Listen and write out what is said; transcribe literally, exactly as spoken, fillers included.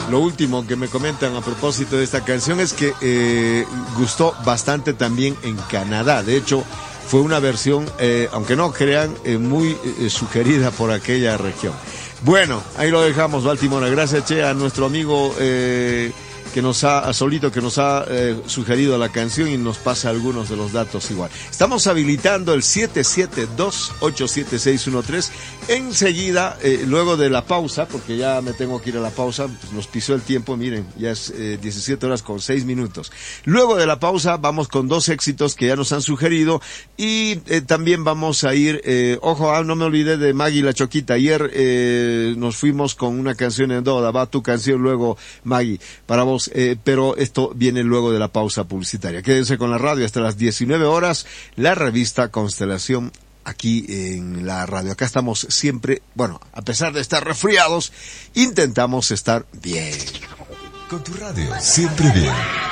lo último que me comentan a propósito de esta canción es que eh, gustó bastante también en Canadá. De hecho, fue una versión, eh, aunque no crean, eh, muy eh, sugerida por aquella región. Bueno, ahí lo dejamos, Baltimora. Gracias, Che, a nuestro amigo eh, que nos ha, a Solito, que nos ha eh, sugerido la canción y nos pasa algunos de los datos igual. Estamos habilitando el siete siete dos, ocho siete seis uno tres. Enseguida, eh, luego de la pausa, porque ya me tengo que ir a la pausa, pues nos pisó el tiempo, miren, ya es eh, diecisiete horas con seis minutos. Luego de la pausa vamos con dos éxitos que ya nos han sugerido y eh, también vamos a ir, eh, ojo, ah, no me olvidé de Maggie la Choquita. Ayer eh, nos fuimos con una canción en Doda, va tu canción luego, Maggie, para vos. Eh, pero esto viene luego de la pausa publicitaria. Quédense con la radio hasta las diecinueve horas, la revista Constelación aquí en la radio. Acá estamos siempre, bueno, a pesar de estar resfriados, intentamos estar bien. Con tu radio, siempre bien.